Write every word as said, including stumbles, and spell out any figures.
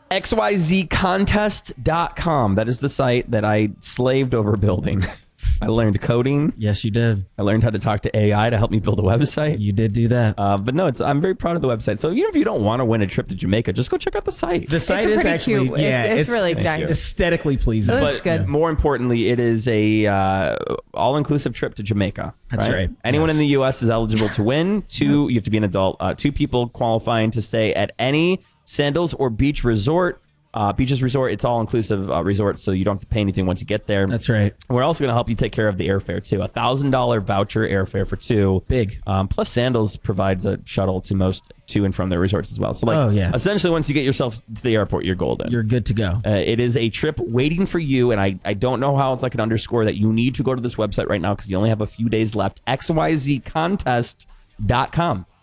X Y Z contest dot com. That is the site that I slaved over building. I learned coding. Yes, you did. I learned how to talk to A I to help me build a website. You did do that. Uh, but no, it's I'm very proud of the website. So even if you don't want to win a trip to Jamaica, just go check out the site. The site It's is pretty actually cute. yeah, It's- it's really it's nice. aesthetically pleasing. It But looks good. more importantly, it is a uh, all-inclusive trip to Jamaica. That's right. Anyone Yes. in the U S is eligible to win. Two, you have to be an adult. Uh, two people qualifying to stay at any Sandals or beach resort. Uh, Beaches Resort, it's all-inclusive uh, resort, so you don't have to pay anything once you get there. That's right. We're also going to help you take care of the airfare, too. A one thousand dollars voucher airfare for two. Big. Um, plus, Sandals provides a shuttle to most to and from their resorts as well. So, like, Oh, yeah. essentially, once you get yourself to the airport, you're golden. You're good to go. Uh, it is a trip waiting for you, and I, I don't know how else I can underscore that you need to go to this website right now because you only have a few days left. X Y Z contest dot com.